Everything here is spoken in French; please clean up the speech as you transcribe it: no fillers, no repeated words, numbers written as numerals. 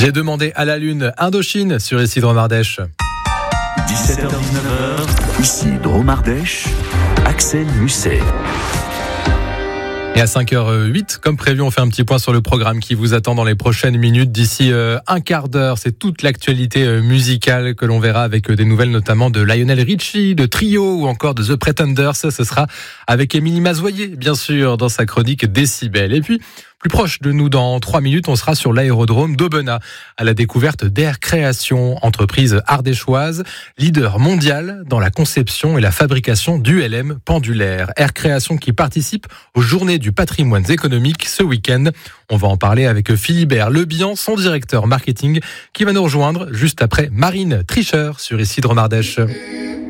J'ai demandé à la Lune Indochine sur ici Dromardèche. 17h-19h, ici Dromardèche, Axel Musset. Et à 5h08, comme prévu, on fait un petit point sur le programme qui vous attend dans les prochaines minutes. D'ici un quart d'heure, c'est toute l'actualité musicale que l'on verra avec des nouvelles notamment de Lionel Richie, de Trio ou encore de The Pretenders. Ce sera avec Émilie Mazoyer, bien sûr, dans sa chronique Décibel. Et puis, plus proche de nous, dans 3 minutes, on sera sur l'aérodrome d'Aubenas à la découverte d'Air Création, entreprise ardéchoise, leader mondial dans la conception et la fabrication d'ULM pendulaire. Air Création qui participe aux Journées du patrimoine économique ce week-end. On va en parler avec Philibert Lebihan, son directeur marketing, qui va nous rejoindre juste après Marine Tricher sur ici Dromardèche.